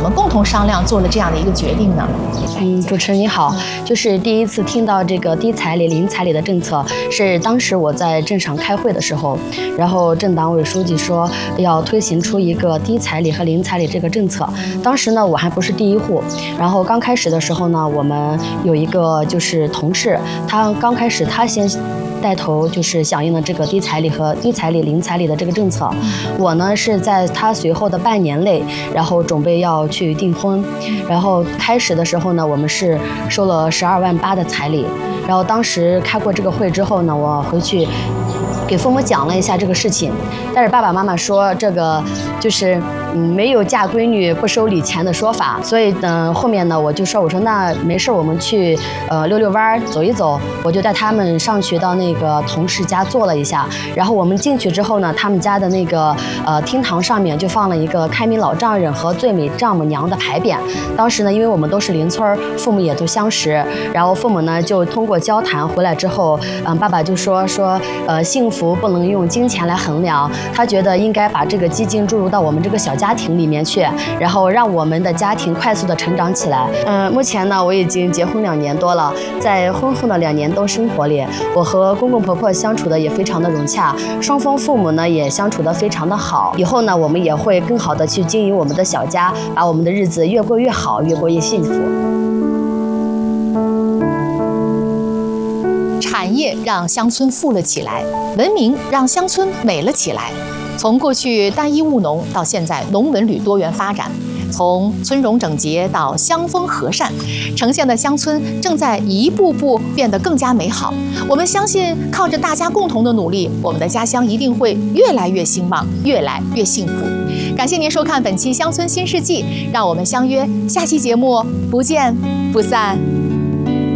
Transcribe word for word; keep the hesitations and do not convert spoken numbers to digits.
么共同商量做了这样的一个决定呢？ 嗯，主持人你好，就是第一次听到这个低彩礼、零彩礼的政策，是当时我在镇上开会的时候，然后镇党委书记说要推行出一个低彩礼和零彩礼这个政策。当时呢，我还不是第一户，然后刚开始的时候呢，我们有一个就是同事，他刚开始他先带头就是响应了这个低彩礼和低彩礼、零彩礼的这个政策。我呢是在他随后的半年内，然后准备要去订婚，然后开始的时候呢，我们是收了十二万八的彩礼。然后当时开过这个会之后呢，我回去给父母讲了一下这个事情，但是爸爸妈妈说这个就是嗯没有嫁闺女不收礼钱的说法，所以呢后面呢我就说我说那没事，我们去呃溜溜弯走一走，我就带他们上去到那个同事家坐了一下，然后我们进去之后呢，他们家的那个呃厅堂上面就放了一个开明老丈人和最美丈母娘的牌匾。当时呢，因为我们都是邻村，父母也都相识，然后父母呢就通过交谈回来之后，嗯爸爸就说说呃幸福不能用金钱来衡量，他觉得应该把这个基金注入到我们这个小家庭里面去，然后让我们的家庭快速的成长起来。嗯，目前呢我已经结婚两年多了，在婚后的两年多生活里，我和公公婆婆相处的也非常的融洽，双方父母呢也相处的非常的好。以后呢，我们也会更好的去经营我们的小家，把我们的日子越过越好，越过越幸福。 产业让乡村富了起来，文明让乡村美了起来。从过去单一务农到现在农文旅多元发展，从村容整洁到乡风和善，呈现的乡村正在一步步变得更加美好。我们相信，靠着大家共同的努力，我们的家乡一定会越来越兴旺，越来越幸福。感谢您收看本期《乡村新世纪》，让我们相约下期节目，不见不散。